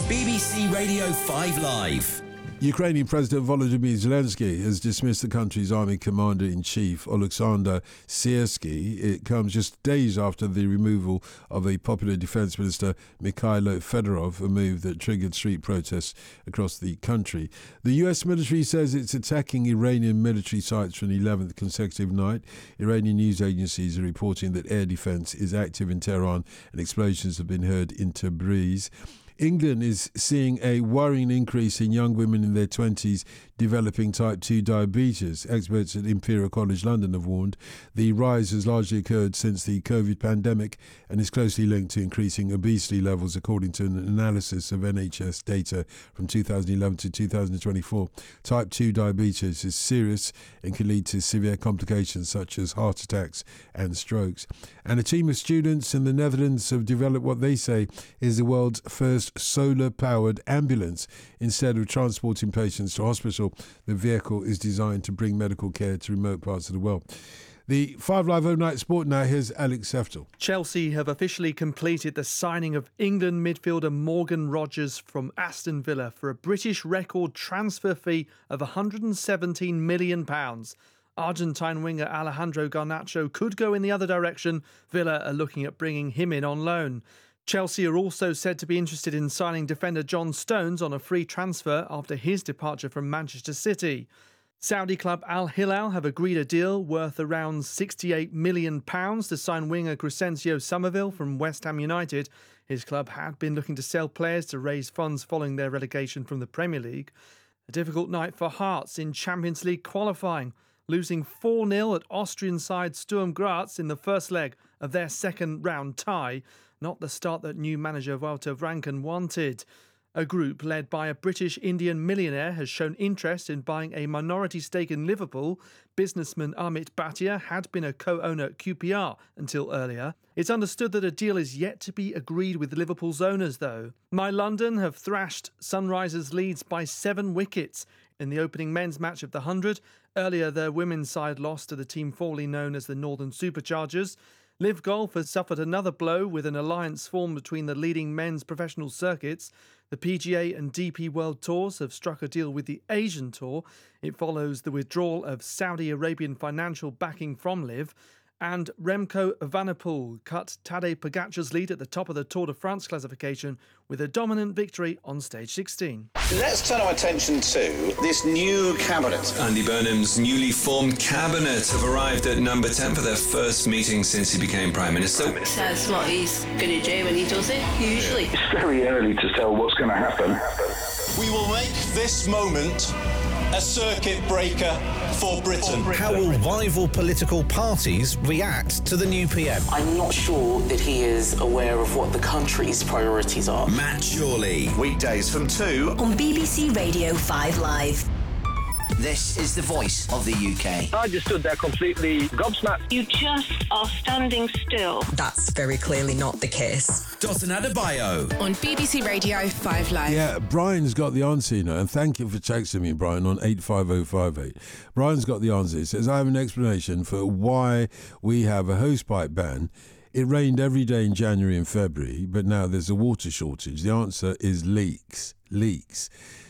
BBC Radio 5 Live. Ukrainian President Volodymyr Zelensky has dismissed the country's army commander-in-chief, Oleksandr Syrskyi. It comes just days after the removal of a popular defense minister, Mikhailo Fedorov, a move that triggered street protests across the country. The US military says it's attacking Iranian military sites for an 11th consecutive night. Iranian news agencies are reporting that air defense is active in Tehran and explosions have been heard in Tabriz. England is seeing a worrying increase in young women in their 20s developing type 2 diabetes. Experts at Imperial College London have warned the rise has largely occurred since the COVID pandemic and is closely linked to increasing obesity levels, according to an analysis of NHS data from 2011 to 2024. Type 2 diabetes is serious and can lead to severe complications such as heart attacks and strokes. And a team of students in the Netherlands have developed what they say is the world's first solar-powered ambulance. Instead of transporting patients to hospital, the vehicle is designed to bring medical care to remote parts of the world. The 5 Live Overnight Sport now, here's Alex Seftel. Chelsea have officially completed the signing of England midfielder Morgan Rogers from Aston Villa for a British record transfer fee of £117 million. Argentine winger Alejandro Garnacho could go in the other direction. Villa are looking at bringing him in on loan. Chelsea are also said to be interested in signing defender John Stones on a free transfer after his departure from Manchester City. Saudi club Al Hilal have agreed a deal worth around £68 million to sign winger Crescencio Somerville from West Ham United. His club had been looking to sell players to raise funds following their relegation from the Premier League. A difficult night for Hearts in Champions League qualifying, losing 4-0 at Austrian side Sturm Graz in the first leg of their second round tie. Not the start that new manager Walter Vranken wanted. A group led by a British-Indian millionaire has shown interest in buying a minority stake in Liverpool. Businessman Amit Bhatia had been a co-owner at QPR until earlier. It's understood that a deal is yet to be agreed with Liverpool's owners, though. My London have thrashed Sunrisers Leeds by 7 wickets in the opening men's match of the 100. Earlier, their women's side lost to the team formerly known as the Northern Superchargers. Liv Golf has suffered another blow with an alliance formed between the leading men's professional circuits. The PGA and DP World Tours have struck a deal with the Asian Tour. It follows the withdrawal of Saudi Arabian financial backing from Liv. And Remco Evenepoel cut Tadej Pogacar's lead at the top of the Tour de France classification with a dominant victory on stage 16. Let's turn our attention to this new cabinet. Andy Burnham's newly formed cabinet have arrived at number 10 for their first meeting since he became Prime Minister. Says what he's going to do when he does it, usually. It's very early to tell what's going to happen. We will make this moment a circuit breaker for Britain. How will rival political parties react to the new PM? I'm not sure that he is aware of what the country's priorities are. Matt Chorley. Weekdays from 2 on BBC Radio 5 Live. This is the voice of the UK. I just stood there completely gobsmacked. You just are standing still. That's very clearly not the case. Dotun Adebayo. On BBC Radio 5 Live. Yeah, Brian's got the answer, and thank you for texting me, Brian, on 85058. Brian's got the answer. He says, I have an explanation for why we have a hosepipe ban. It rained every day in January and February, but now there's a water shortage. The answer is leaks. Leaks.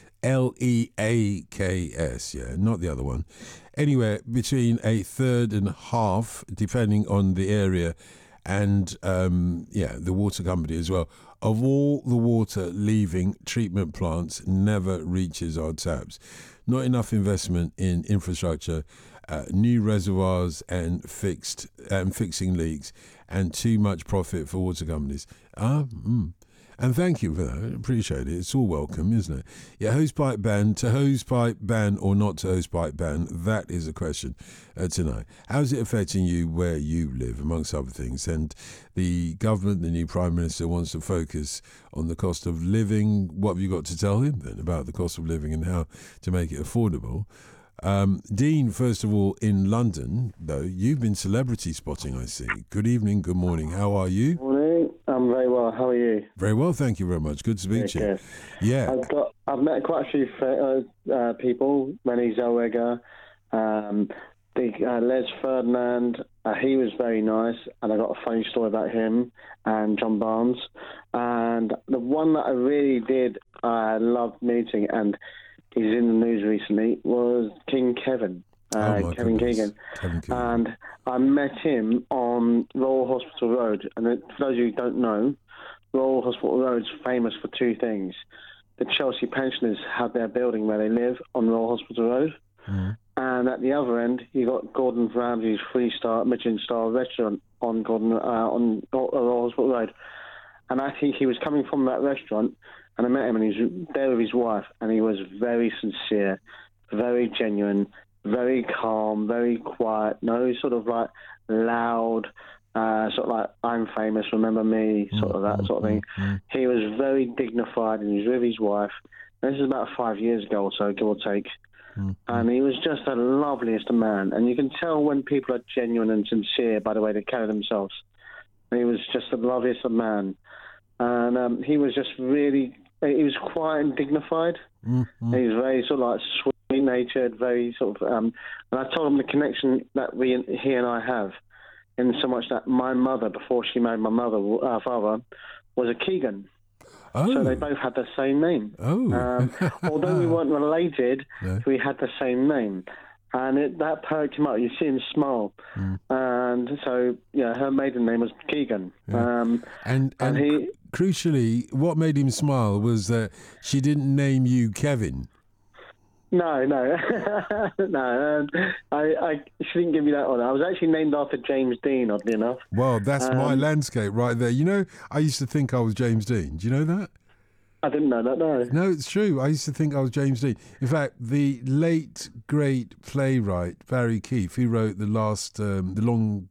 Leaks, yeah, not the other one. Anywhere between a third and half, depending on the area, and the water company as well, of all the water leaving treatment plants never reaches our taps. Not enough investment in infrastructure, new reservoirs and fixing leaks, and too much profit for water companies. And thank you for that. I appreciate it. It's all welcome, isn't it? Yeah, hosepipe ban. To hosepipe ban or not to hosepipe ban, that is a question tonight. How's it affecting you where you live, amongst other things? And the government, the new Prime Minister, wants to focus on the cost of living. What have you got to tell him then about the cost of living and how to make it affordable? Dean, first of all, in London, though, you've been celebrity spotting, I see. Good evening, good morning. How are you? Morning. I'm very well. How are you? Very well, thank you very much. Good to speak to you. Yeah. I've met quite a few people. Renée Zellweger, Les Ferdinand, He was very nice, and I got a funny story about him and John Barnes. And the one that I really did love meeting, and he's in the news recently, was King Kevin. Kevin Keegan. And I met him on Royal Hospital Road. And for those of you who don't know, Royal Hospital Road is famous for two things. The Chelsea pensioners have their building where they live on Royal Hospital Road. Mm. And at the other end, you got Gordon Ramsay's 3-star Michelin-star restaurant on Royal Hospital Road. And I think he was coming from that restaurant, and I met him, and he was there with his wife, and he was very sincere, very genuine, very calm, very quiet, no sort of like loud, sort of like I'm famous, remember me, sort of that sort of thing. He was very dignified, and he was with his wife. And this is about 5 years ago or so, give or take. And he was just the loveliest of man. And you can tell when people are genuine and sincere by the way they carry themselves. And he was just the loveliest of man. And he was just really, he was quiet and dignified. He was very sort of like sweet-natured, very sort of, and I told him the connection that he and I have, in so much that my mother, before she married my father, was a Keegan. Oh. So they both had the same name. Oh. Although we weren't related, we had the same name. And that perked him up. You see him smile. And so, her maiden name was Keegan. Yeah. And he, crucially, what made him smile was that she didn't name you Kevin. No. No, she didn't give me that honour. I was actually named after James Dean, oddly enough. Well, that's my landscape right there. You know, I used to think I was James Dean. Do you know that? I didn't know that, no. No, it's true. I used to think I was James Dean. In fact, the late, great playwright, Barry Keefe, who wrote the Long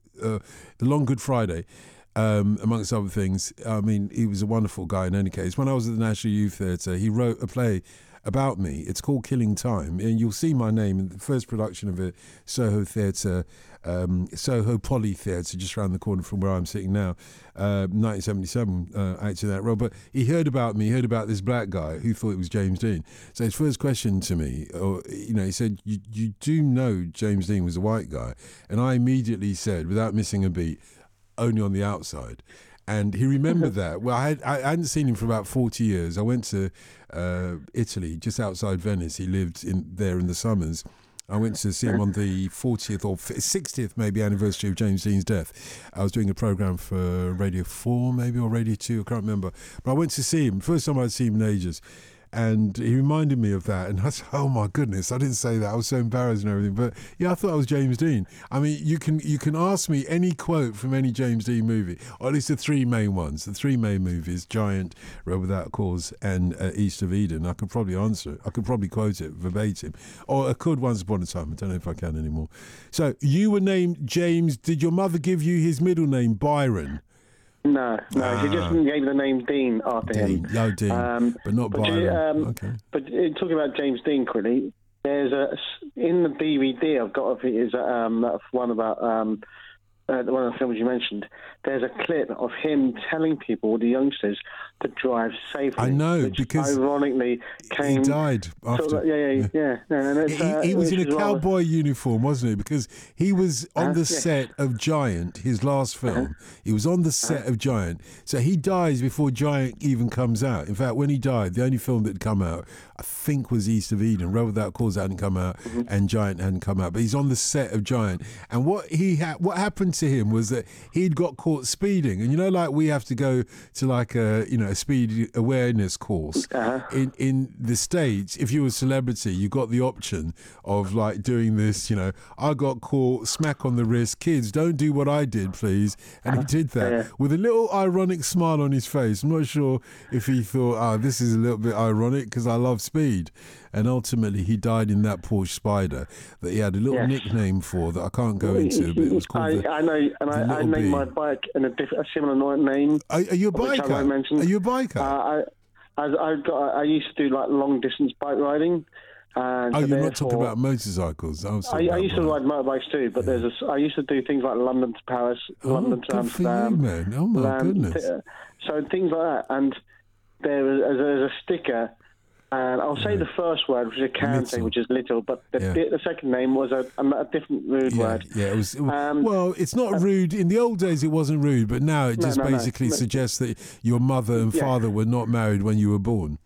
Good Friday, amongst other things. I mean, he was a wonderful guy in any case. When I was at the National Youth Theatre, he wrote a play about me. It's called Killing Time, and you'll see my name in the first production of it, Soho Theatre, Soho Poly Theatre, just around the corner from where I'm sitting now, 1977, acting that role. But he heard about me, heard about this black guy who thought it was James Dean. So his first question to me, he said, you do know James Dean was a white guy? And I immediately said, without missing a beat, only on the outside. And he remembered that. Well, I hadn't seen him for about 40 years. I went to Italy, just outside Venice. He lived there in the summers. I went to see him on the 40th or 60th, maybe, anniversary of James Dean's death. I was doing a programme for Radio 4, maybe, or Radio 2, I can't remember. But I went to see him. First time I'd seen him in ages. And he reminded me of that. And I said, oh, my goodness, I didn't say that. I was so embarrassed and everything. But, yeah, I thought I was James Dean. I mean, you can ask me any quote from any James Dean movie, or at least the three main ones. The three main movies, Giant, Road Without a Cause, and East of Eden. I could probably answer it. I could probably quote it verbatim. Or I could Once Upon a Time. I don't know if I can anymore. So, you were named James. Did your mother give you his middle name, Byron? No, she just gave the name Dean after him. No, Dean, but not Byron. Okay. But talking about James Dean quickly, there's in the DVD I've got of it is that one about one of the films you mentioned. There's a clip of him telling people, the youngsters, to drive safely. I know, because ironically he died after. Sort of, yeah. And he was in a cowboy uniform, wasn't he? Because he was on the set of Giant, his last film. He was on the set of Giant. So he dies before Giant even comes out. In fact, when he died, the only film that had come out, I think, was East of Eden. Road Without a Cause hadn't come out, and Giant hadn't come out. But he's on the set of Giant. And what happened to him was that he'd got caught speeding. And like we have to go to like a speed awareness course. In the States, if you were a celebrity, you got the option of like doing this, I got caught, smack on the wrist, kids, don't do what I did, please. And he did that with a little ironic smile on his face. I'm not sure if he thought, this is a little bit ironic because I love speed. And ultimately, he died in that Porsche Spider that he had a little nickname for that I can't go into, but it was called I know, and I named my bike in a similar name. Are you a biker? Are you a biker? I used to do like long distance bike riding. And you're not talking about motorcycles. I used to ride motorbikes too, but I used to do things like London to Paris, London to Amsterdam. For you, man. Oh my goodness! So things like that, and there's a sticker And I'll say the first word, which is a Kante, which is little, but the second name was a different rude word. Yeah, it was. Well, it's not rude. In the old days, it wasn't rude, but now it just basically suggests that your mother and father were not married when you were born.